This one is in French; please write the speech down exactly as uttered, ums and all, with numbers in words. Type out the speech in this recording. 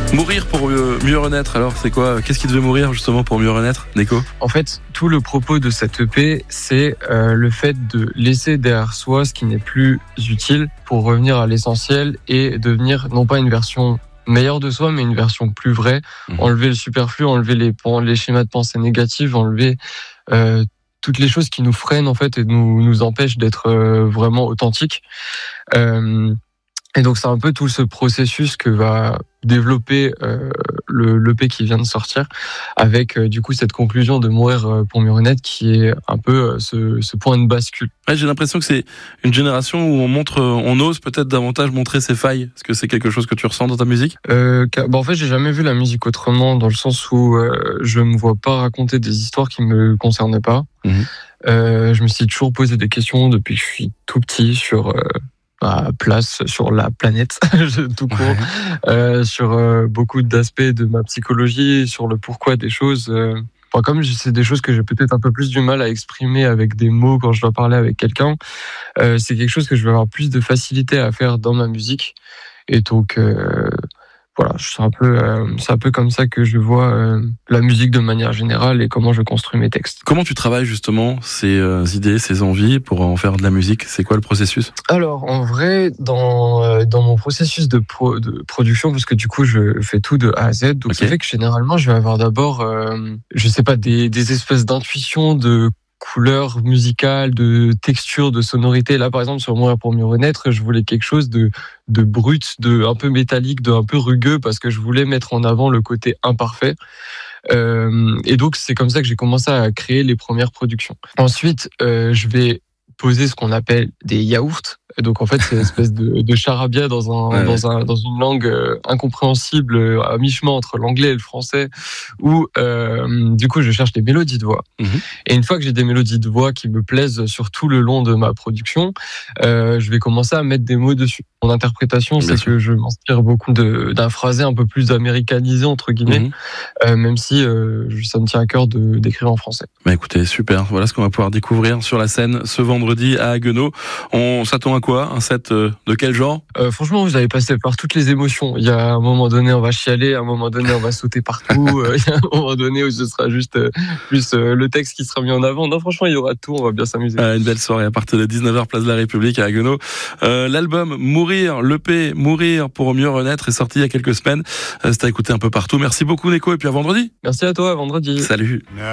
Mourir pour mieux, mieux renaître, alors c'est quoi? Qu'est-ce qui devait mourir justement pour mieux renaître, Neko? En fait, tout le propos de cette E P, c'est euh, le fait de laisser derrière soi ce qui n'est plus utile pour revenir à l'essentiel et devenir non pas une version meilleure de soi, mais une version plus vraie. Mmh. Enlever le superflu, enlever les, les schémas de pensée négatifs, enlever euh, toutes les choses qui nous freinent en fait et nous, nous empêchent d'être euh, vraiment authentiques. Euh, Et donc c'est un peu tout ce processus que va développer euh, le l'E P qui vient de sortir, avec euh, du coup cette conclusion de mourir euh, pour mieux renaître, qui est un peu euh, ce, ce point de bascule. Ouais, j'ai l'impression que c'est une génération où on montre, on ose peut-être davantage montrer ses failles. Est-ce que c'est quelque chose que tu ressens dans ta musique? euh, bah En fait, j'ai jamais vu la musique autrement, dans le sens où euh, je me vois pas raconter des histoires qui me concernaient pas. Mmh. Euh, je me suis toujours posé des questions depuis que je suis tout petit sur euh, à place sur la planète, tout court, ouais. euh, sur euh, beaucoup d'aspects de ma psychologie, sur le pourquoi des choses. Euh, enfin, comme c'est des choses que j'ai peut-être un peu plus du mal à exprimer avec des mots quand je dois parler avec quelqu'un, euh, c'est quelque chose que je vais avoir plus de facilité à faire dans ma musique. Et donc, euh, voilà, c'est un peu, euh, c'est un peu comme ça que je vois euh, la musique de manière générale et comment je construis mes textes. Comment tu travailles justement ces euh, idées, ces envies pour en faire de la musique? C'est quoi le processus? Alors, en vrai, dans euh, dans mon processus de, pro, de production, parce que du coup, je fais tout de A à Z, donc okay. Ça fait que généralement, je vais avoir d'abord, euh, je sais pas, des des espèces d'intuitions de couleurs musicales, de texture, de sonorité. Là, par exemple, sur Mourir pour mieux renaître, je voulais quelque chose de de brut, de un peu métallique, de un peu rugueux, parce que je voulais mettre en avant le côté imparfait. Euh, et donc, c'est comme ça que j'ai commencé à créer les premières productions. Ensuite, euh, je vais poser ce qu'on appelle des yaourts. Donc en fait, c'est une espèce de, de charabia dans un, ouais, dans un, dans une langue euh, incompréhensible, euh, à mi-chemin entre l'anglais et le français, où euh, du coup je cherche des mélodies de voix. Mmh. Et une fois que j'ai des mélodies de voix qui me plaisent sur tout le long de ma production, euh, je vais commencer à mettre des mots dessus. Mon interprétation, bien c'est sûr. Que je m'inspire beaucoup de, d'un phrasé un peu plus américanisé entre guillemets, mmh. euh, même si euh, ça me tient à cœur de d'écrire en français. Bah écoutez, super. Voilà ce qu'on va pouvoir découvrir sur la scène ce vendredi à Haguenau. On s'attend à quoi? Un set de quel genre? euh, Franchement, vous allez passer par toutes les émotions. Il y a un moment donné, on va chialer, à un moment donné, on va sauter partout. Il y a un moment donné où ce sera juste euh, plus euh, le texte qui sera mis en avant. Non, franchement, il y aura tout. On va bien s'amuser. Ah, une belle soirée à partir de dix-neuf heures, place de la République à Haguenau. Euh, l'album Mourir, l'E P Mourir pour mieux renaître est sorti il y a quelques semaines. Euh, c'est à écouter un peu partout. Merci beaucoup, Neko. Et puis à vendredi. Merci à toi. À vendredi. Salut.